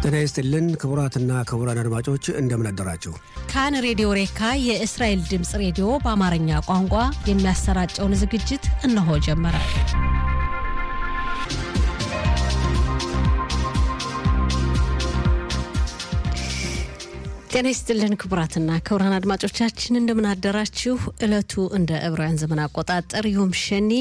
ጤና ይስጥልን ክቡራትና ክቡራን አድማጮች እንደምን አደራችሁ። ካን ሬዲዮ ሬካ የእስራኤል ድምጽ ሬዲዮ በአማርኛ ቋንቋ የሚያሰራጨውን ዝግጅት እነሆ ጀመረ። ጤና ይስጥልን ክቡራትና ክቡራን አድማጮቻችን እንደምን አደራችሁ። ዕለቱ እንደ ዕብራውያን ዘመን አቆጣጠር ዮም ሸኒ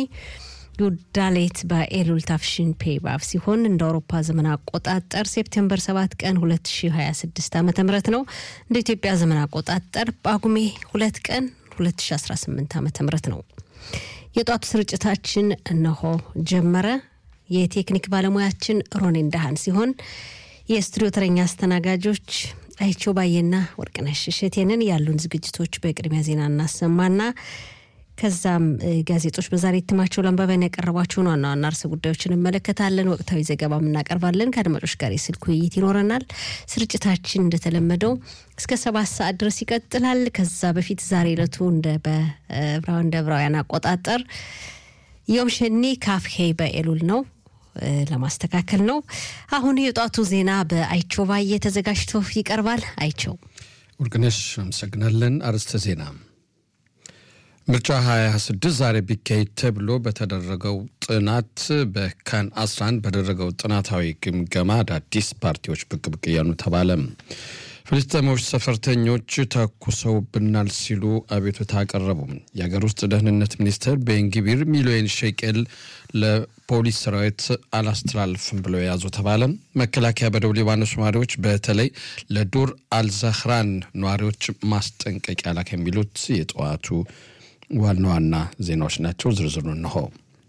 ዩዳሌት በኤሉል ታፍሽን ፔባፍ ሲሆን እንደ አውሮፓ ዘመን አቆጣጠር ሴፕቴምበር 7 ቀን 2026 ዓ.ም ነው። እንደ ኢትዮጵያ ዘመን አቆጣጠር ጳጉሜ 2 ቀን 2018 ዓ.ም ነው። የጧቱ ስርጭታችን እነሆ ጀመረ። የቴክኒክ ባለሙያችን ሮኔን ዳሃን ሲሆን የስቱዲዮ ተረኛ አስተናጋጆች አይቸው ባየና ወርቅነሽ ሸቴንን ያሉን ዝግጅቶች በቅድሚያ ዜና እናሰማና ከዛም ጋዜጦች በዛሬ እትማቸው ለንባባን ያቀርቧቸውን ዋና ዋና ርዕሰ ጉዳዮችን እንመለከታለን። ወቅታዊ ዘገባም እናቀርባለን። ከአድማጮች ጋር የስልክ ውይይት ይኖረናል። ስርጭታችን እንደተለመደው እስከ 7 ሰዓት ድረስ ይቀጥላል። ከዛ በፊት ዛሬ ዕለቱ እንደ ዕብራውያን አቆጣጠር ዮም ሸኒ ካፍሄ በኤሉል ነው። ለማስተካከል ነው። አሁን የጧቱ ዜና በአይቸው ባየ ተዘጋጅቶ ይቀርባል። አይቸው ወርቅነሽ አመሰግናለን። አርዕስተ ዜና ምርጫ 2026 ዛሬ ቢካሄድ ተብሎ በተደረገው ጥናት በካን 11 በተደረገው ጥናታዊ ግምገማ አዳዲስ ፓርቲዎች ብቅ እያሉ ተባለ። ፍልስጤሞች ሰፈርተኞች ተኩሰውብናል ሲሉ አቤቱታ አቀረቡ። የሀገር ውስጥ ደህንነት ሚኒስትር ቤንጊቢር ሚሊዮን ሼኬል ለፖሊስ ሰራዊት አላስተላልፍም ብለው ያዙ ተባለ። መከላከያ በደቡብ ሊባኖስ ነዋሪዎች በተለይ ለዱር አልዛህራን ነዋሪዎች ማስጠንቀቂያ ላከ የሚሉት የጠዋቱ ዋና ዋና ዜናዎች ናቸው። ዝርዝሩን ነው።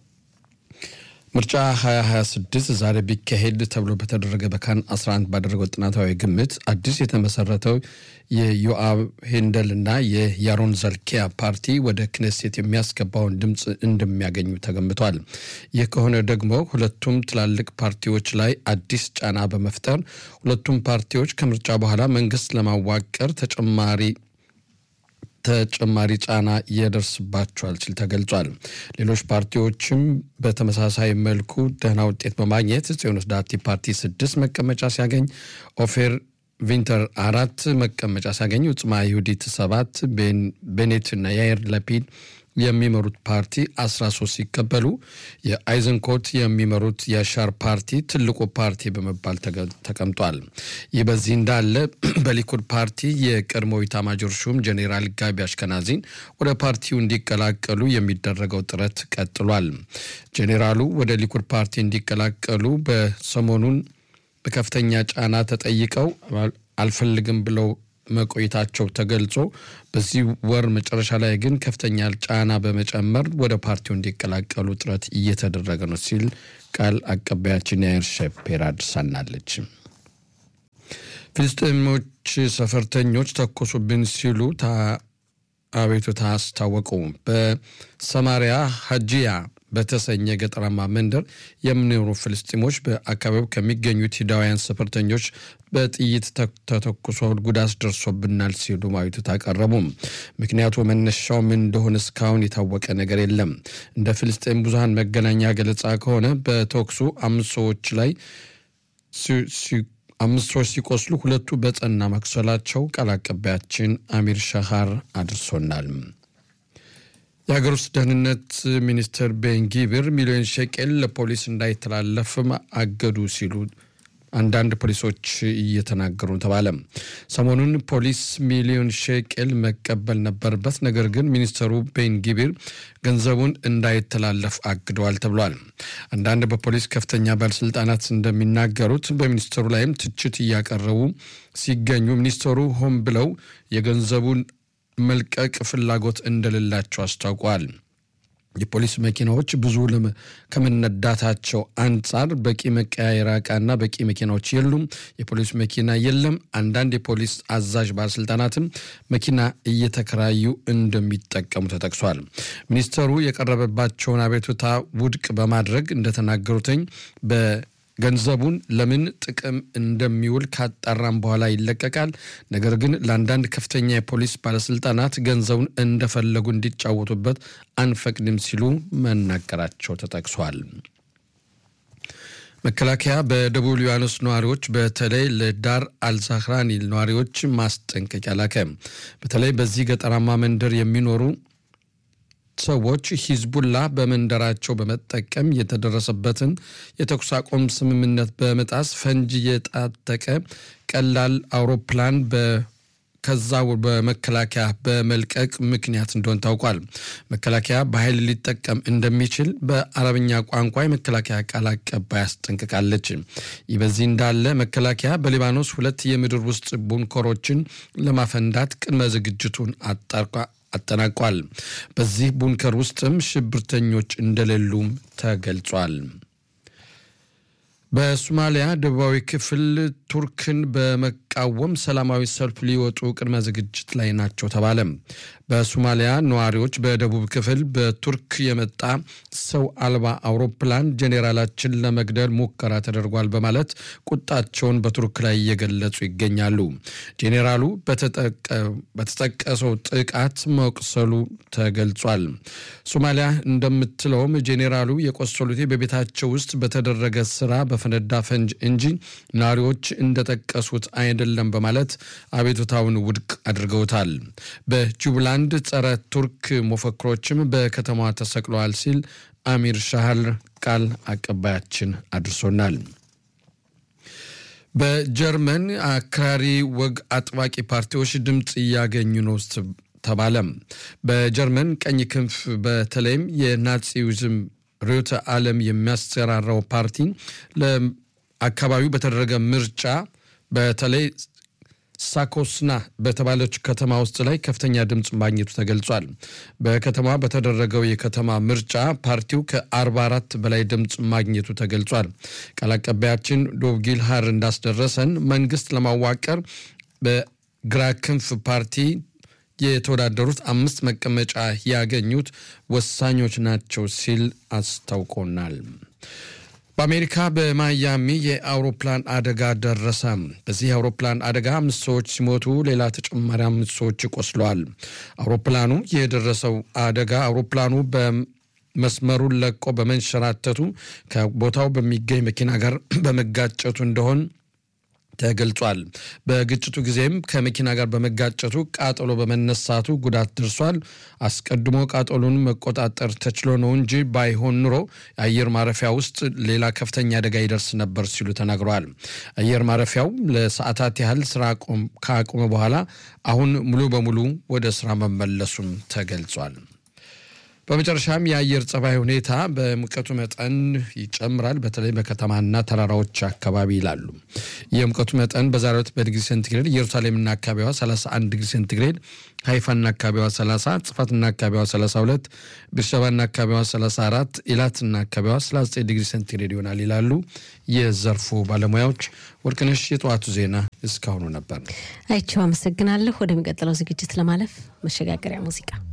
ምርጫ 2026 ዛሬ ቢካሄድ ተብሎ በተደረገ በካን 11 ባደረገው ጥናታዊ ግምት አዲስ የተመሰረተው የዮአብ ሄንደልና የያሮን ዘልኪያ ፓርቲ ወደ ክኔሴት የሚያስገባውን ድምጽ እንደሚያገኙ ተገምቷል። ይህ ከሆነ ደግሞ ሁለቱም ትላልቅ ፓርቲዎች ላይ አዲስ ጫና በመፍጠር ሁለቱም ፓርቲዎች ከምርጫ በኋላ መንግስት ለማዋቀር ተጨማሪ ጫና ይደርስባቸዋል ሲል ተገልጿል። ሌሎች ፓርቲዎችም በተመሳሳይ መልኩ ደህና ውጤት በማግኘት ጽዮን ዳቲ ፓርቲ 6 መቀመጫ ሲያገኝ ኦፌር ቪንተር 4 መቀመጫ ሲያገኝ ጽማ ይሁዲት 7 ቤኔትና ያየር ለፒድ የሚመሩት ፓርቲ 13 ሲቀበሉ የአይዘንኮት የሚመሩት የሻር ፓርቲ ትልቁ ፓርቲ በመባል ተቀምጧል። ይህ በዚህ እንዳለ በሊኩድ ፓርቲ የቀድሞው ኢታማዦር ሹም ጄኔራል ጋቢ አሽከናዚን ወደ ፓርቲው እንዲቀላቀሉ የሚደረገው ጥረት ቀጥሏል። ጄኔራሉ ወደ ሊኩድ ፓርቲ እንዲቀላቀሉ በሰሞኑን በከፍተኛ ጫና ተጠይቀው አልፈልግም ብለው መቆየታቸው ተገልጾ በዚህ ወር መጨረሻ ላይ ግን ከፍተኛ ጫና በመጨመር ወደ ፓርቲው እንዲቀላቀሉ ጥረት እየተደረገ ነው ሲል ቃል አቀባያችን ያየር ሸፔራድ ሳናለች። ፍልስጤሞች ሰፈርተኞች ተኮሱብን ሲሉ አቤቱታ አስታወቁ። በሰማሪያ ሀጂያ በተሰኘ ገጠራማ መንደር የሚኖሩ ፍልስጤሞች በአካባቢው ከሚገኙት ይሁዳውያን ሰፈርተኞች በጥይት ተተኩሶ ጉዳት ደርሶብናል ሲሉ አቤቱታ አቀረቡ። ምክንያቱ መነሻው ምን እንደሆነ እስካሁን የታወቀ ነገር የለም። እንደ ፍልስጤም ብዙሃን መገናኛ ገለጻ ከሆነ በተኩሱ 5 ሰዎች ሲቆስሉ 2 በጸና መቁሰላቸው ቃል አቀባያችን አሚር ሻሃር አድርሶናል። የሀገር ውስጥ ደህንነት ሚኒስትር ቤንጊቢር ሚሊዮን ሼኬል ለፖሊስ እንዳይተላለፍ አገዱ ሲሉ አንዳንድ ፖሊሶች እየተናገሩ ተባለ። ሰሞኑን ፖሊስ ሚሊዮን ሼኬል መቀበል ነበርበት፣ ነገር ግን ሚኒስትሩ ቤንጊቢር ገንዘቡን እንዳይተላለፍ አግደዋል ተብሏል። አንዳንድ በፖሊስ ከፍተኛ ባለስልጣናት እንደሚናገሩት በሚኒስትሩ ላይም ትችት እያቀረቡ ሲገኙ ሚኒስትሩ ሆን ብለው የገንዘቡን መልቀቅ ፍላጎት እንደሌላቸው አስታውቋል። የፖሊስ መኪናዎች ብዙ ከመነዳታቸው አንጻር በቂ መቀያየሪያ ዕቃና በቂ መኪናዎች የሉም። የፖሊስ መኪና የለም። አንዳንድ የፖሊስ አዛዥ ባለስልጣናትም መኪና እየተከራዩ እንደሚጠቀሙ ተጠቅሷል። ሚኒስተሩ የቀረበባቸውን አቤቱታ ውድቅ በማድረግ እንደተናገሩትኝ ገንዘቡን ለምን ጥቅም እንደሚውል ካጣራም በኋላ ይለቀቃል። ነገር ግን ለአንዳንድ ከፍተኛ የፖሊስ ባለስልጣናት ገንዘቡን እንደፈለጉ እንዲጫወቱበት አንፈቅድም ሲሉ መናገራቸው ተጠቅሷል። መከላከያ በደቡብ ሊባኖስ ነዋሪዎች በተለይ ለዳር አልዛህራኒ ነዋሪዎች ማስጠንቀቂያ ላከ። በተለይ በዚህ ገጠራማ መንደር የሚኖሩ ሰዎች ሂዝቡላ በመንደራቸው በመጠቀም የተደረሰበትን የተኩስ አቁም ስምምነት በመጣስ ፈንጂ የታጠቀ ቀላል አውሮፕላን ከዛው በመከላከያ በመልቀቅ ምክንያት እንደሆነ ታውቋል። መከላከያ በኃይል ሊጠቀም እንደሚችል በአረብኛ ቋንቋ የመከላከያ ቃል አቀባይ አስጠንቅቃለች። ይህ በዚህ እንዳለ መከላከያ በሊባኖስ 2 የምድር ውስጥ ቡንከሮችን ለማፈንዳት ቅድመ ዝግጅቱን አጠናቋል። በዚህ ቡንከር ውስጥም ሽብርተኞች እንደሌሉም ተገልጿል። በሶማሊያ ደቡባዊ ክፍል ቱርክን በመቃወም ሰላማዊ ሰልፍ ሊወጡ ቅድመ ዝግጅት ላይ ናቸው ተባለ። በሶማሊያ ነዋሪዎች በደቡብ ክፍል በቱርክ የመጣ ሰው አልባ አውሮፕላን ጄኔራላችን ለመግደል ሙከራ ተደርጓል በማለት ቁጣቸውን በቱርክ ላይ እየገለጹ ይገኛሉ። ጄኔራሉ በተጠቀሰው ጥቃት መቁሰሉ ተገልጿል። ሶማሊያ እንደምትለውም ጄኔራሉ የቆሰሉት በቤታቸው ውስጥ በተደረገ ስራ በፈነዳ ፈንጅ እንጂ ነዋሪዎች እንደተጠቀሱት አይደለም በማለት አቤቱታውን ውድቅ አድርገውታል። በጁብላንድ ጸረ ቱርክ መፈክሮችም በከተማዋ ተሰቅለዋል ሲል አሚር ሻህል ቃል አቀባያችን አድርሶናል። በጀርመን አክራሪ ወግ አጥባቂ ፓርቲዎች ድምጽ ያገኙ ነው ተባለ። በጀርመን ቀኝ ክንፍ በተለይም የናዚዝም ርዕዮተ ዓለም የሚያሰራራው ፓርቲ ለአካባቢው በተደረገ ምርጫ በተለይ ሳኮስና በተባለች ከተማ ውስጥ ላይ ከፍተኛ ድምጽ ማግኘቱ ተገልጿል። በከተማ በተደረገው የከተማ ምርጫ ፓርቲው ከ44 በላይ ድምጽ ማግኘቱ ተገልጿል። ቃል አቀባያችን ዶቭጊል ሃር እንዳስደረሰን መንግስት ለማዋቀር በግራ ክንፍ ፓርቲ የተወዳደሩት 5 መቀመጫ ያገኙት ወሳኞች ናቸው ሲል አስታውቆናል። በአሜሪካ በማያሚ የአውሮፕላን አደጋ ደረሰ። በዚህ አውሮፕላን አደጋ 5 ሰዎች ሲሞቱ ሌላ ተጨማሪ 5 ሰዎች ቆስለዋል። አውሮፕላኑ የደረሰው አደጋ አውሮፕላኑ በመስመሩን ለቆ በመንሸራተቱ ከቦታው በሚገኝ መኪና ጋር በመጋጨቱ እንደሆነ ተገልጿል። በግጭቱ ጊዜም ከመኪና ጋር በመጋጨቱ ቃጠሎ በመነሳቱ ጉዳት ደርሷል። አስቀድሞ ቃጠሎን መቆጣጠር ተችሎ ነው እንጂ ባይሆን ኑሮ አየር ማረፊያ ውስጥ ሌላ ከፍተኛ አደጋ ይደርስ ነበር ሲሉ ተናግረዋል። አየር ማረፊያው ለሰዓታት ያህል ስራ ካቆመ በኋላ አሁን ሙሉ በሙሉ ወደ ስራ መመለሱም ተገልጿል። በመጨረሻም የአየር ጸባይ ሁኔታ በሙቀቱ መጠን ይጨምራል፣ በተለይ በከተማና ተራራዎች አካባቢ ይላሉ። የሙቀቱ መጠን በዛሬው ዕለት በዲግሪ ሴንቲግሬድ ኢየሩሳሌምና አካባቢዋ 31 ዲግሪ ሴንቲግሬድ፣ ሃይፋና አካባቢዋ 30፣ ጽፋትና አካባቢዋ 32፣ ቤርሸባና አካባቢዋ 34፣ ኢላትና አካባቢዋ 39 ዲግሪ ሴንቲግሬድ ይሆናል ይላሉ የዘርፉ ባለሙያዎች። ወርቅነሽ፣ የጠዋቱ ዜና እስካሁኑ ነበር። አይቼው አመሰግናለሁ። ወደሚቀጥለው ዝግጅት ለማለፍ መሸጋገሪያ ሙዚቃ